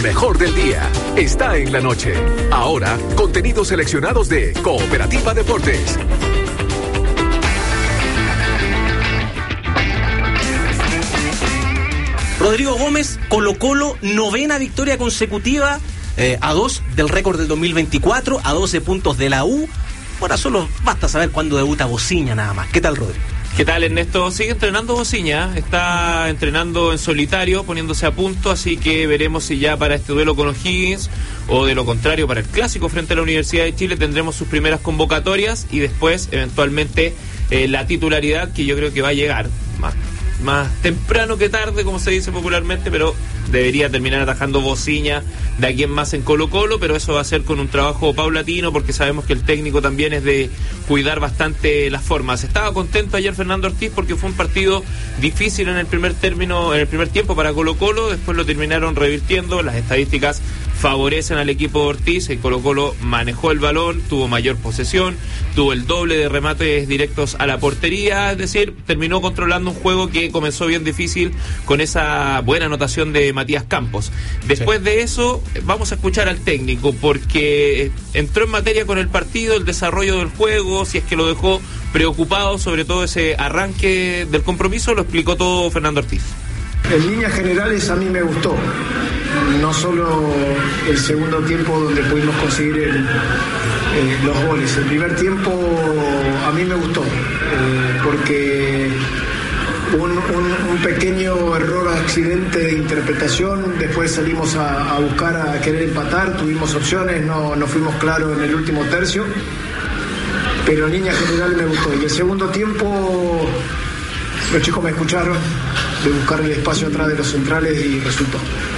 mejor del día está en la noche. Ahora, contenidos seleccionados de Cooperativa Deportes. Rodrigo Gómez, Colo-Colo, 9ª victoria consecutiva, a 2 del récord del 2024, a 12 puntos de la U. Ahora solo basta saber cuándo debuta Bociña nada más. ¿Qué tal, Rodrigo? ¿Qué tal, Ernesto? Sigue entrenando Bociña, está entrenando en solitario, poniéndose a punto, así que veremos si ya para este duelo con O'Higgins o de lo contrario para el clásico frente a la Universidad de Chile tendremos sus primeras convocatorias y después eventualmente la titularidad, que yo creo que va a llegar más temprano que tarde, como se dice popularmente, pero debería terminar atajando Bociña de aquí en más en Colo-Colo, pero eso va a ser con un trabajo paulatino, porque sabemos que el técnico también es de cuidar bastante las formas. Estaba contento ayer Fernando Ortiz porque fue un partido difícil en el primer tiempo para Colo-Colo, después lo terminaron revirtiendo, las estadísticas favorecen al equipo de Ortiz, el Colo-Colo manejó el balón, tuvo mayor posesión, tuvo el doble de remates directos a la portería, es decir, terminó controlando un juego que comenzó bien difícil con esa buena anotación de Matías Campos. Después de eso, vamos a escuchar al técnico, porque entró en materia con el partido, el desarrollo del juego, si es que lo dejó preocupado, sobre todo ese arranque del compromiso, lo explicó todo Fernando Ortiz. En líneas generales a mí me gustó, no solo el segundo tiempo donde pudimos conseguir los goles. El primer tiempo a mí me gustó, porque un pequeño error, accidente de interpretación, después salimos a buscar, a querer empatar, tuvimos opciones, no fuimos claros en el último tercio, pero en líneas generales me gustó. Y el segundo tiempo los chicos me escucharon, de buscar el espacio atrás de los centrales, y resultó.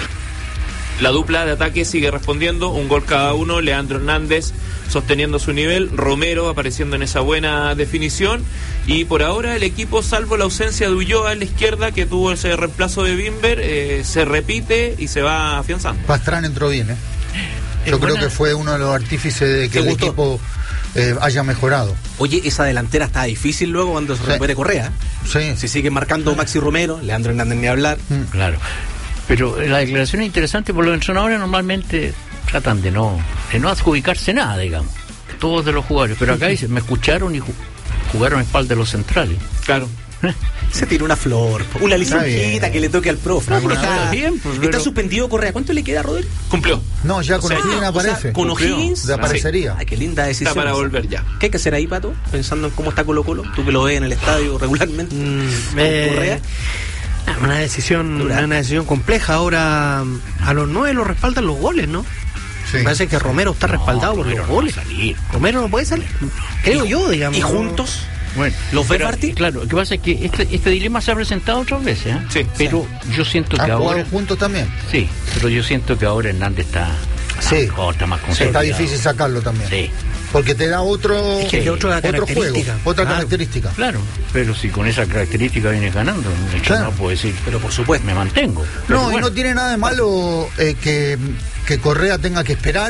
La dupla de ataque sigue respondiendo, un gol cada uno, Leandro Hernández sosteniendo su nivel, Romero apareciendo en esa buena definición, y por ahora el equipo, salvo la ausencia de Ulloa en la izquierda, que tuvo ese reemplazo de Bimber, se repite y se va afianzando. Pastrán entró bien, Yo creo que fue uno de los artífices de que el equipo haya mejorado. Oye, esa delantera está difícil luego cuando se recupere Correa. Sí. Si sigue marcando Maxi Romero, Leandro Hernández ni hablar. Claro. Pero la declaración es interesante, porque los entrenadores normalmente tratan de no adjudicarse nada, digamos, todos de los jugadores, pero acá dicen, me escucharon y jugaron a espalda de los centrales. Claro. Se tira una flor, una licencita que le toque al profe. No, está suspendido Correa. ¿Cuánto le queda, Rodel? Cumplió. No, ya con O'Higgins aparece. Con O'Higgins desaparecería. Ay, qué linda decisión. Está para volver ya. ¿Qué hay que hacer ahí, Pato? Pensando en cómo está Colo-Colo, tú que lo ves en el estadio regularmente. Correa. Una decisión compleja. Ahora a los 9 lo respaldan los goles, ¿no? Sí. Me parece que Romero está respaldado por los goles. Romero no puede salir, creo yo, digamos. ¿Y juntos? Bueno, ¿los ves partir? Claro, lo que pasa es que este dilema se ha presentado otras veces, Sí. Pero yo siento que ahora juntos también. Sí, pero yo siento que ahora Hernández está más concentrado. Está difícil sacarlo también. Sí. Porque te da otro juego, otra característica. Claro, pero si con esa característica vienes ganando, no puedo decir, pero por supuesto me mantengo. No, y no tiene nada de malo que Correa tenga que esperar,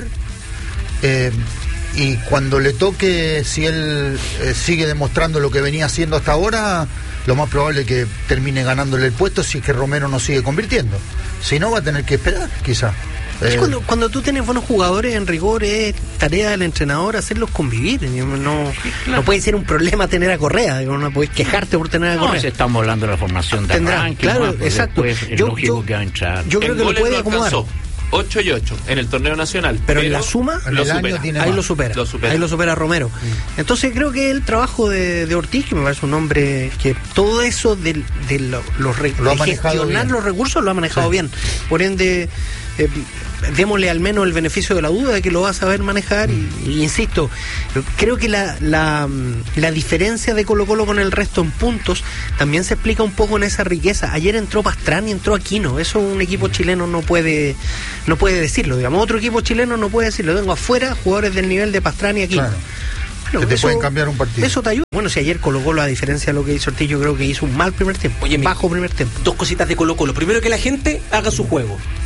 y cuando le toque, si él sigue demostrando lo que venía haciendo hasta ahora, lo más probable es que termine ganándole el puesto si es que Romero no sigue convirtiendo. Si no, va a tener que esperar, quizás. Cuando tú tienes buenos jugadores, en rigor es tarea del entrenador hacerlos convivir. No puede ser un problema tener a Correa, no puedes quejarte por tener a Correa. No, estamos hablando de la formación de arranque. Claro, exacto. Yo creo que lo puede acomodar. 8 y 8 en el torneo nacional. Pero en la suma, ahí lo supera. Ahí lo supera Romero. Entonces creo que el trabajo de Ortiz, que me parece un hombre que todo eso de gestionar los recursos lo ha manejado bien. Por ende, démosle al menos el beneficio de la duda de que lo va a saber manejar. Y insisto, creo que la diferencia de Colo-Colo con el resto en puntos también se explica un poco en esa riqueza. Ayer entró Pastrán y entró Aquino. Eso un equipo chileno no puede decirlo, digamos. Otro equipo chileno no puede decirlo. Tengo afuera jugadores del nivel de Pastrán y Aquino. Claro. Bueno, que te pueden cambiar un partido. Eso te ayuda. Bueno, si ayer Colo-Colo, a diferencia de lo que hizo Ortiz, yo creo que hizo un mal primer tiempo. Oye, bajo primer tiempo. Dos cositas de Colo-Colo. Primero, que la gente haga su juego.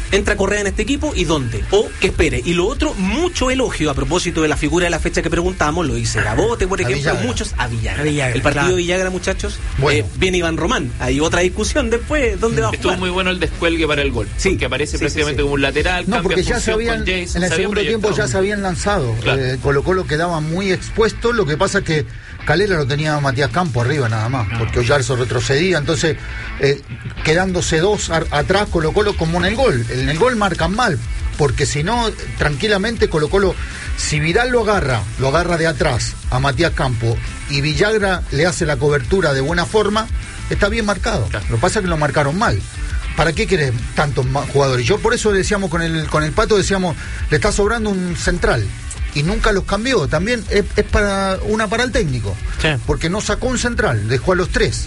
¿Entra Correa en este equipo y dónde? O que espere. Y lo otro, mucho elogio a propósito de la figura de la fecha que preguntamos, lo dice Gabote, por ejemplo, Villagra. muchos a Villagra. A Villagra, El partido claro. de Villagra, muchachos, Bueno. viene Iván Román. Hay otra discusión después, ¿dónde va a Estuvo jugar? muy bueno el descuelgue para el gol. Sí. Que aparece Sí, prácticamente sí, sí. como un lateral. No, cambia porque ya función sabían, con Jason, en el se había segundo tiempo proyectado. ya se habían lanzado. Claro. Colo-Colo quedaba muy expuesto, lo que pasa es que Calera lo tenía a Matías Campo arriba nada más, porque Oyarzo retrocedía, entonces quedándose dos atrás Colo-Colo como en el gol. En el gol marcan mal, porque si no, tranquilamente Colo-Colo, si Vidal lo agarra de atrás a Matías Campo y Villagra le hace la cobertura de buena forma, está bien marcado. Claro. Lo que pasa es que lo marcaron mal. ¿Para qué querés tantos jugadores? Yo por eso decíamos con el Pato, decíamos, le está sobrando un central. Y nunca los cambió. También es para el técnico. Sí. Porque no sacó un central, dejó a los tres.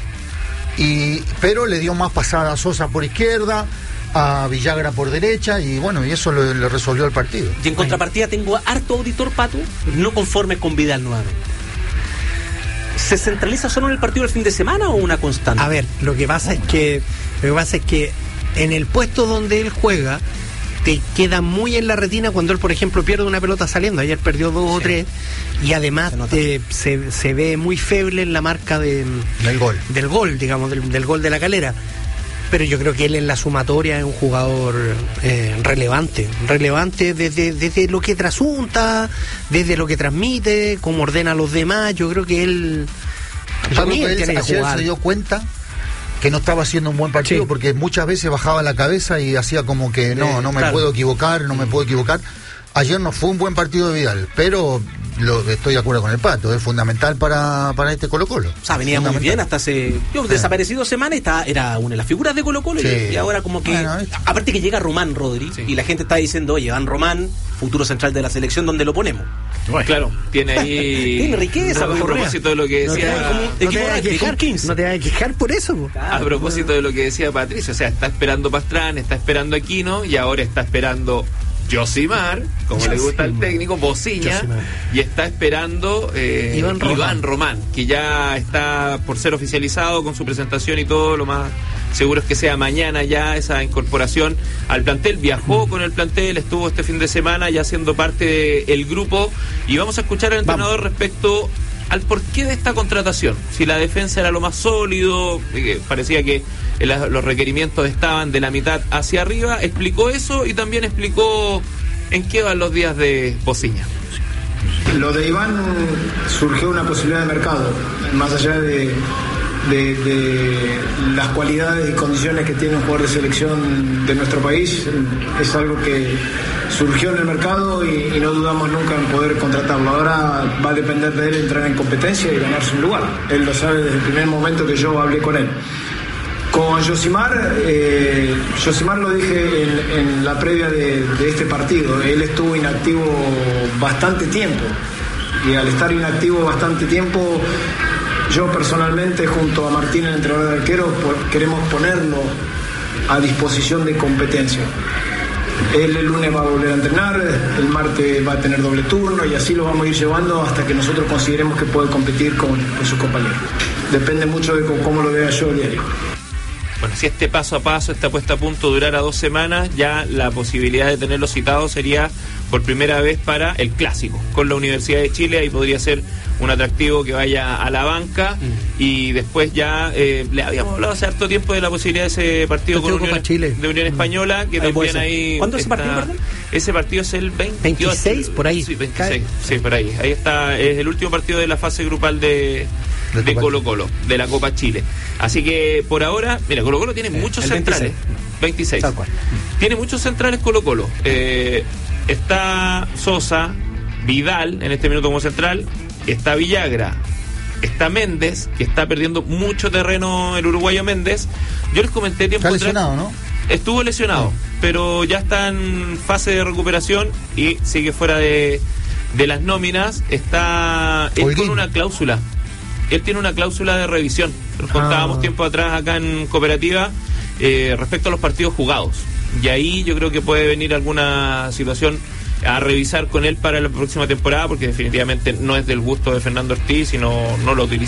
Pero le dio más pasada a Sosa por izquierda, a Villagra por derecha, y bueno, y eso le resolvió el partido. Y en contrapartida tengo harto auditor, Pato, no conforme con Vidal nuevamente. ¿Se centraliza solo en el partido del fin de semana o una constante? A ver, lo que pasa es que en el puesto donde él juega te queda muy en la retina cuando él, por ejemplo, pierde una pelota saliendo. Ayer perdió 2 o 3 y además se ve muy feble en la marca del gol, digamos, del gol de la Calera. Pero yo creo que él en la sumatoria es un jugador relevante desde lo que trasunta, desde lo que transmite, cómo ordena a los demás. Yo creo que él Yo creo también que tiene él que ayer jugar. se dio cuenta que no estaba haciendo un buen partido, Sí. porque muchas veces bajaba la cabeza y hacía como que no me claro. puedo equivocar, no me puedo equivocar. Ayer no fue un buen partido de Vidal, pero estoy de acuerdo con el Pato, es fundamental para este Colo-Colo. O sea, venía muy Fundamental. bien hasta hace desaparecido semana, era una de las figuras de Colo-Colo. Sí. Y ahora como que Bueno, ¿viste? aparte que llega Román, Rodri, y la gente está diciendo, oye, Van Román, futuro central de la selección, ¿dónde lo ponemos? Bueno, Claro, tiene ahí. Tiene riqueza, A Correa. propósito de lo que No te decía. vayas a- no te equipo vayas a rugby, quejar, con 15. no te vayas a quejar por eso, po. A propósito de lo que decía Patricio, o sea, está esperando Pastrán, está esperando Aquino y ahora está esperando Josimar, como le gusta al técnico, Bociña, Josimar. y está esperando Iván Román, que ya está por ser oficializado con su presentación y todo. Lo más seguro es que sea mañana ya esa incorporación al plantel. Viajó con el plantel, estuvo este fin de semana ya siendo parte del grupo, y vamos a escuchar al entrenador respecto al porqué de esta contratación. Si la defensa era lo más sólido, parecía que los requerimientos estaban de la mitad hacia arriba, explicó eso y también explicó en qué van los días de Bociña. Lo de Iván surgió una posibilidad de mercado, más allá de las cualidades y condiciones que tiene un jugador de selección de nuestro país. Es algo que surgió en el mercado y no dudamos nunca en poder contratarlo. Ahora va a depender de él entrar en competencia y ganarse un lugar. Él lo sabe desde el primer momento que yo hablé con él. Con Josimar lo dije en la previa de este partido. Él estuvo inactivo bastante tiempo, y al estar inactivo bastante tiempo, yo personalmente junto a Martín, el entrenador de arqueros, queremos ponerlo a disposición de competencia. Él el lunes va a volver a entrenar, el martes va a tener doble turno, y así lo vamos a ir llevando hasta que nosotros consideremos que puede competir con sus compañeros. Depende mucho de cómo lo vea yo diario. Bueno, si este paso a paso, esta puesta a punto durara 2 semanas, ya la posibilidad de tenerlo citado sería por primera vez para el clásico con la Universidad de Chile. Ahí podría ser un atractivo que vaya a la banca, y después ya le habíamos hablado hace harto tiempo de la posibilidad de ese partido con Copa Chile. de Unión Española, que Ahí puede también ser. ahí. ¿Cuándo es ese partido, perdón? Ese partido es el 28, 26, por ahí. Sí, 26, sí, por ahí. Ahí está, es el último partido de la fase grupal de Colo-Colo, de la Copa Chile. Así que por ahora, mira, Colo-Colo tiene muchos el centrales. 26. Tal cual. Tiene muchos centrales Colo-Colo. Está Sosa, Vidal en este minuto como central, está Villagra, está Méndez, que está perdiendo mucho terreno el uruguayo Méndez. Yo les comenté tiempo Está atrás. lesionado, ¿no? Estuvo lesionado, pero ya está en fase de recuperación y sigue fuera de las nóminas. Está él Holguín. con una cláusula. Él tiene una cláusula de revisión. Lo contábamos tiempo atrás acá en Cooperativa respecto a los partidos jugados. Y ahí yo creo que puede venir alguna situación a revisar con él para la próxima temporada, porque definitivamente no es del gusto de Fernando Ortiz y no lo utiliza